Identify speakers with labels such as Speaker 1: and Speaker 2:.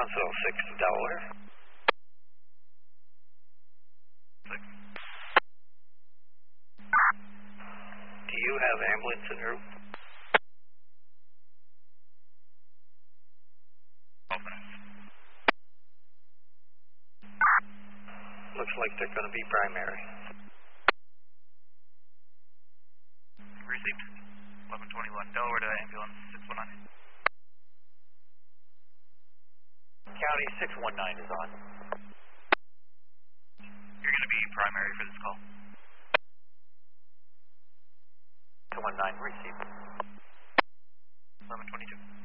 Speaker 1: Brownsville 6 to Delaware.
Speaker 2: 6.
Speaker 1: Do you have ambulance en route?
Speaker 2: Open.
Speaker 1: Looks like they're going to be primary.
Speaker 2: Received. 1121 Delaware to ambulance 619.
Speaker 3: County 619 is on.
Speaker 2: You're going to be primary for this call.
Speaker 3: 219 received.
Speaker 2: 1122.